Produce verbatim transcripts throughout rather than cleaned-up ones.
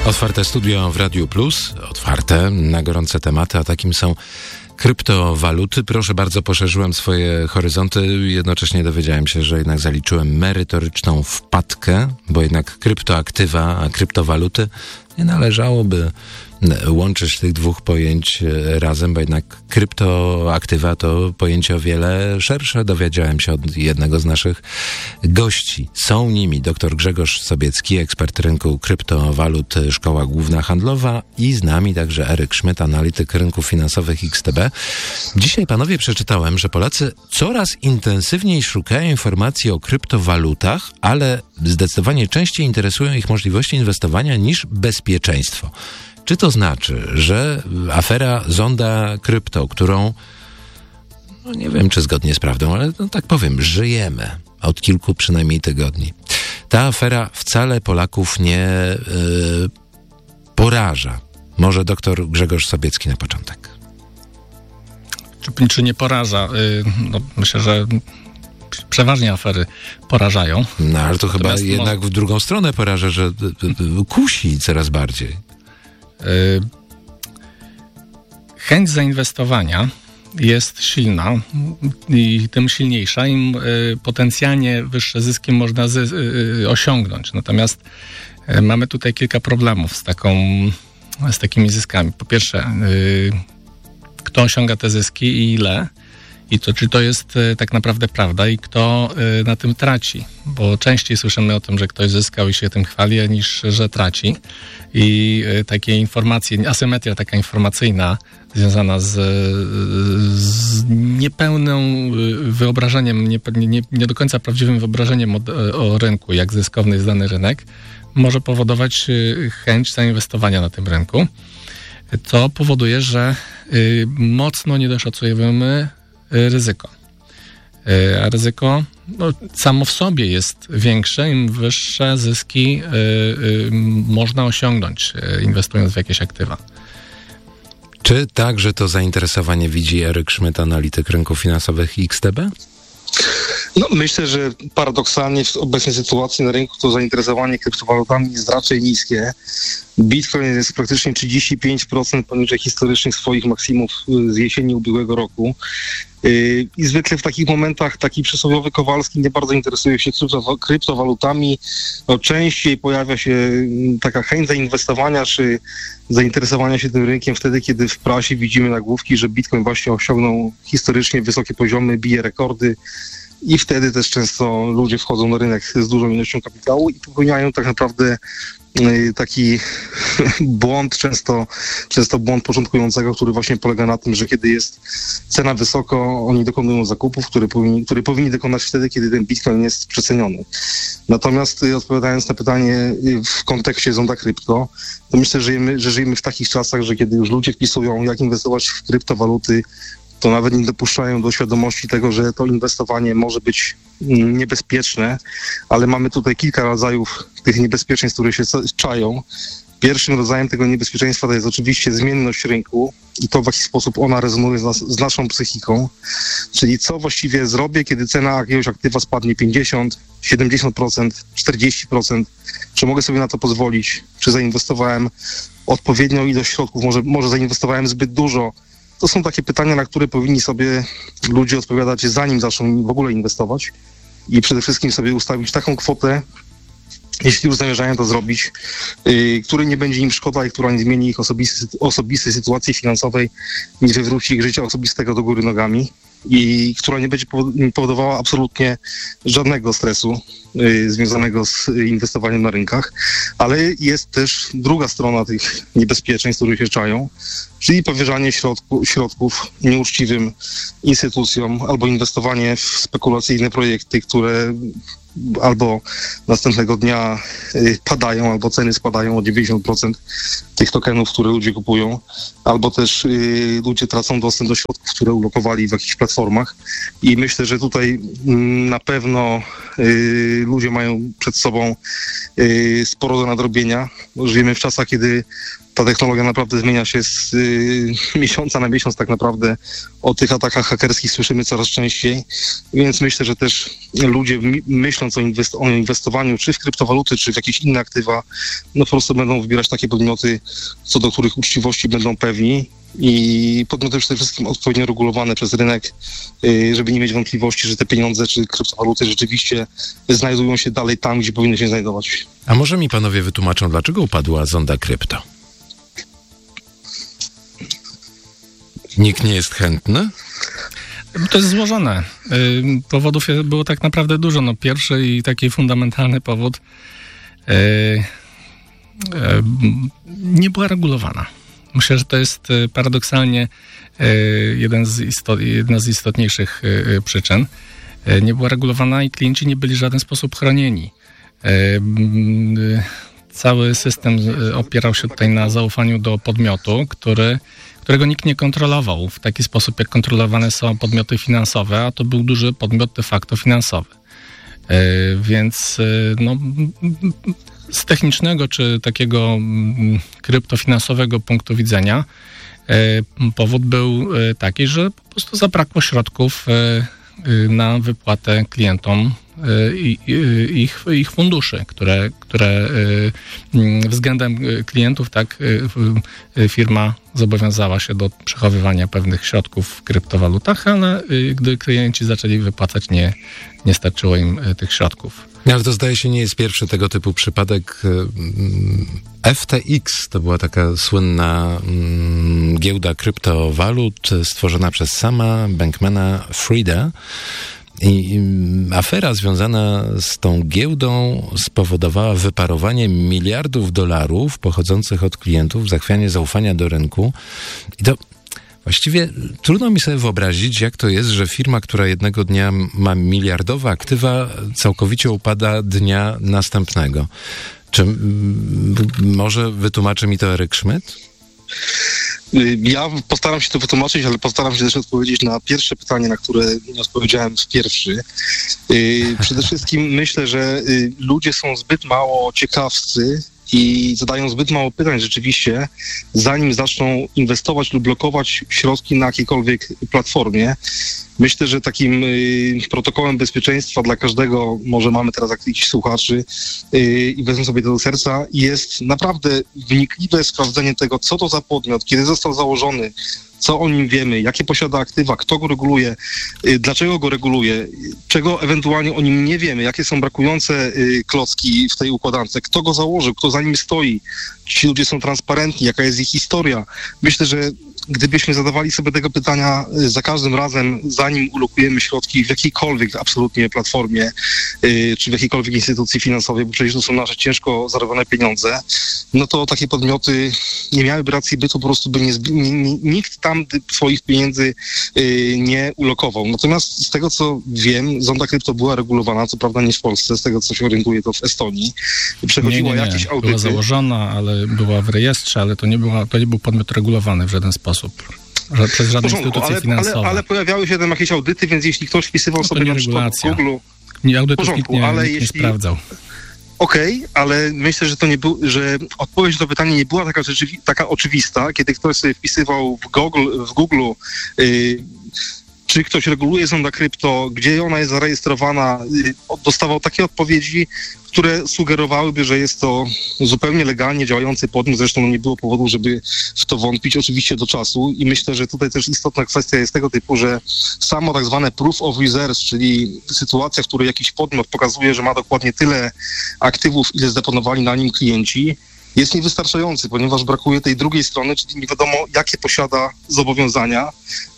Otwarte studio w Radiu Plus, otwarte na gorące tematy, a takim są kryptowaluty. Proszę bardzo, poszerzyłem swoje horyzonty. Jednocześnie dowiedziałem się, że jednak zaliczyłem merytoryczną wpadkę, bo jednak kryptoaktywa, a kryptowaluty nie należałoby łączyć tych dwóch pojęć razem, bo jednak kryptoaktywa to pojęcie o wiele szersze. Dowiedziałem się od jednego z naszych gości. Są nimi dr Grzegorz Sobiecki, ekspert rynku kryptowalut, Szkoła Główna Handlowa, i z nami także Eryk Szmyt, analityk rynków finansowych X T B. Dzisiaj, panowie, przeczytałem, że Polacy coraz intensywniej szukają informacji o kryptowalutach, ale zdecydowanie częściej interesują ich możliwości inwestowania niż bezpieczeństwo. Czy to znaczy, że afera Zonda Krypto, którą, no nie wiem, czy zgodnie z prawdą, ale no tak powiem, żyjemy od kilku przynajmniej tygodni. Ta afera wcale Polaków nie yy, poraża. Może doktor Grzegorz Sobiecki na początek. Czy, czy nie poraża? Yy, no, myślę, że przeważnie afery porażają. No ale to Natomiast chyba jednak może... w drugą stronę poraża, że yy, kusi coraz bardziej. Chęć zainwestowania jest silna i tym silniejsza, im potencjalnie wyższe zyski można zy- osiągnąć. Natomiast mamy tutaj kilka problemów z, taką, z takimi zyskami. Po pierwsze, kto osiąga te zyski i ile? I to, czy to jest tak naprawdę prawda i kto na tym traci? Bo częściej słyszymy o tym, że ktoś zyskał i się tym chwali, niż że traci. I takie informacje, asymetria taka informacyjna związana z, z niepełnym wyobrażeniem, nie, nie, nie do końca prawdziwym wyobrażeniem o, o rynku, jak zyskowny jest dany rynek, może powodować chęć zainwestowania na tym rynku. To powoduje, że mocno niedoszacujemy ryzyko. A ryzyko no, samo w sobie jest większe, im wyższe zyski y, y, można osiągnąć, y, inwestując w jakieś aktywa. Czy także to zainteresowanie widzi Eryk Szmyt, analityk rynków finansowych X T B? No, myślę, że paradoksalnie w obecnej sytuacji na rynku to zainteresowanie kryptowalutami jest raczej niskie. Bitcoin jest praktycznie trzydzieści pięć procent poniżej historycznych swoich maksimów z jesieni ubiegłego roku. I zwykle w takich momentach taki przysłowiowy Kowalski nie bardzo interesuje się kryptowalutami. No, częściej pojawia się taka chęć zainwestowania czy zainteresowania się tym rynkiem wtedy, kiedy w prasie widzimy nagłówki, że Bitcoin właśnie osiągnął historycznie wysokie poziomy, bije rekordy. I wtedy też często ludzie wchodzą na rynek z dużą ilością kapitału i popełniają tak naprawdę taki błąd, często, często błąd początkującego, który właśnie polega na tym, że kiedy jest cena wysoko, oni dokonują zakupów, które powinni, które powinni dokonać wtedy, kiedy ten Bitcoin jest przeceniony. Natomiast odpowiadając na pytanie w kontekście Zonda Krypto, to myślę, że żyjemy, że żyjemy w takich czasach, że kiedy już ludzie wpisują, jak inwestować w kryptowaluty, to nawet nie dopuszczają do świadomości tego, że to inwestowanie może być niebezpieczne, ale mamy tutaj kilka rodzajów tych niebezpieczeństw, które się czają. Pierwszym rodzajem tego niebezpieczeństwa to jest oczywiście zmienność rynku i to, w jaki sposób ona rezonuje z, nas, z naszą psychiką, czyli co właściwie zrobię, kiedy cena jakiegoś aktywa spadnie pięćdziesiąt, siedemdziesiąt procent, czterdzieści procent, czy mogę sobie na to pozwolić, czy zainwestowałem odpowiednią ilość środków, może, może zainwestowałem zbyt dużo. To są takie pytania, na które powinni sobie ludzie odpowiadać, zanim zaczną w ogóle inwestować i przede wszystkim sobie ustawić taką kwotę, jeśli już zamierzają to zrobić, yy, której nie będzie im szkoda i która nie zmieni ich osobistej, osobistej sytuacji finansowej, nie wywróci ich życia osobistego do góry nogami i która nie będzie powodowała absolutnie żadnego stresu yy, związanego z inwestowaniem na rynkach, ale jest też druga strona tych niebezpieczeństw, które się czają, czyli powierzanie środku, środków nieuczciwym instytucjom albo inwestowanie w spekulacyjne projekty, które albo następnego dnia padają, albo ceny spadają o dziewięćdziesiąt procent tych tokenów, które ludzie kupują, albo też y, ludzie tracą dostęp do środków, które ulokowali w jakichś platformach. I myślę, że tutaj y, na pewno y, ludzie mają przed sobą y, sporo do nadrobienia. Żyjemy w czasach, kiedy ta technologia naprawdę zmienia się z y, miesiąca na miesiąc tak naprawdę. O tych atakach hakerskich słyszymy coraz częściej, więc myślę, że też ludzie mi, myśląc o, inwest- o inwestowaniu czy w kryptowaluty, czy w jakieś inne aktywa, no po prostu będą wybierać takie podmioty, co do których uczciwości będą pewni i podmioty przede wszystkim odpowiednio regulowane przez rynek, y, żeby nie mieć wątpliwości, że te pieniądze czy kryptowaluty rzeczywiście znajdują się dalej tam, gdzie powinny się znajdować. A może mi panowie wytłumaczą, dlaczego upadła zonda krypto? Nikt nie jest chętny? To jest złożone. Powodów było tak naprawdę dużo. No, pierwszy i taki fundamentalny powód nie była regulowana. Myślę, że to jest paradoksalnie jeden z istot, jedna z istotniejszych przyczyn. Nie była regulowana i klienci nie byli w żaden sposób chronieni. Cały system opierał się tutaj na zaufaniu do podmiotu, który, którego nikt nie kontrolował w taki sposób, jak kontrolowane są podmioty finansowe, a to był duży podmiot de facto finansowy. Więc no, z technicznego czy takiego kryptofinansowego punktu widzenia powód był taki, że po prostu zabrakło środków na wypłatę klientom ich, ich funduszy, które, które względem klientów tak firma zobowiązała się do przechowywania pewnych środków w kryptowalutach, ale gdy klienci zaczęli wypłacać, nie, nie starczyło im tych środków. Ale to zdaje się nie jest pierwszy tego typu przypadek. F T X to była taka słynna mm, giełda kryptowalut stworzona przez Sama Bankmana-Frieda. I afera związana z tą giełdą spowodowała wyparowanie miliardów dolarów pochodzących od klientów, zachwianie zaufania do rynku. I to właściwie trudno mi sobie wyobrazić, jak to jest, że firma, która jednego dnia ma miliardowe aktywa, całkowicie upada dnia następnego. Czy m- może wytłumaczy mi to Eryk Szmyt? Ja postaram się to wytłumaczyć, ale postaram się też odpowiedzieć na pierwsze pytanie, na które nie odpowiedziałem w pierwszy. Przede wszystkim myślę, że ludzie są zbyt mało ciekawscy i zadają zbyt mało pytań rzeczywiście, zanim zaczną inwestować lub blokować środki na jakiejkolwiek platformie. Myślę, że takim y, protokołem bezpieczeństwa dla każdego, może mamy teraz jakichś słuchaczy y, i wezmę sobie to do serca, jest naprawdę wnikliwe sprawdzenie tego, co to za podmiot, kiedy został założony, co o nim wiemy, jakie posiada aktywa, kto go reguluje, y, dlaczego go reguluje, czego ewentualnie o nim nie wiemy, jakie są brakujące y, klocki w tej układance, kto go założył, kto za nim stoi, czy ci ludzie są transparentni, jaka jest ich historia. Myślę, że gdybyśmy zadawali sobie tego pytania za każdym razem, zanim ulokujemy środki w jakiejkolwiek absolutnie platformie, yy, czy w jakiejkolwiek instytucji finansowej, bo przecież to są nasze ciężko zarobione pieniądze, no to takie podmioty nie miałyby racji bytu, po prostu by nie, nie, nie, nikt tam swoich pieniędzy yy, nie ulokował. Natomiast z tego, co wiem, zonda krypto była regulowana, co prawda nie w Polsce, z tego, co się orientuję, to w Estonii. Przechodziła nie, nie, nie. jakieś audyty. Była założona, ale była w rejestrze, ale to nie, była, to nie był podmiot regulowany w żaden sposób. Że przez żadne instytucje ale, finansowe. Ale, ale pojawiały się tam jakieś audyty, więc jeśli ktoś wpisywał no sobie na przykład w Google... Nie, audytów nikt nie, ale nikt nie jeśli... sprawdzał. Okej, okay, ale myślę, że to nie był, że odpowiedź na to pytanie nie była taka, rzeczywi- taka oczywista, kiedy ktoś sobie wpisywał w Google, w Google yy, czy ktoś reguluje zonda krypto, gdzie ona jest zarejestrowana, yy, dostawał takie odpowiedzi, które sugerowałyby, że jest to zupełnie legalnie działający podmiot. Zresztą nie było powodu, żeby w to wątpić, oczywiście do czasu. I myślę, że tutaj też istotna kwestia jest tego typu, że samo tak zwane proof of reserves, czyli sytuacja, w której jakiś podmiot pokazuje, że ma dokładnie tyle aktywów, ile zdeponowali na nim klienci, jest niewystarczający, ponieważ brakuje tej drugiej strony, czyli nie wiadomo, jakie posiada zobowiązania,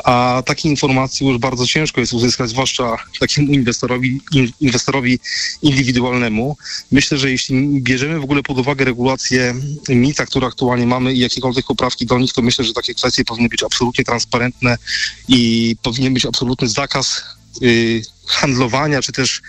a takie informacje już bardzo ciężko jest uzyskać, zwłaszcza takiemu inwestorowi, inwestorowi indywidualnemu. Myślę, że jeśli bierzemy w ogóle pod uwagę regulacje MiFID, które aktualnie mamy i jakiekolwiek poprawki do nich, to myślę, że takie kwestie powinny być absolutnie transparentne i powinien być absolutny zakaz y, handlowania, czy też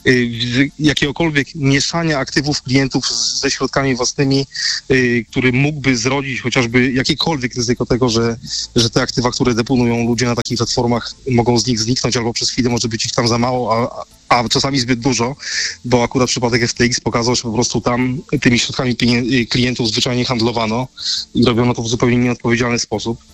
y, jakiegokolwiek mieszania aktywów klientów z, ze środkami własnymi, y, który mógłby zrodzić chociażby jakiekolwiek ryzyko tego, że, że te aktywa, które deponują ludzie na takich platformach, mogą z nich zniknąć, albo przez chwilę może być ich tam za mało, a, a czasami zbyt dużo, bo akurat przypadek F T X pokazał, że po prostu tam tymi środkami klientów zwyczajnie handlowano i robiono to w zupełnie nieodpowiedzialny sposób.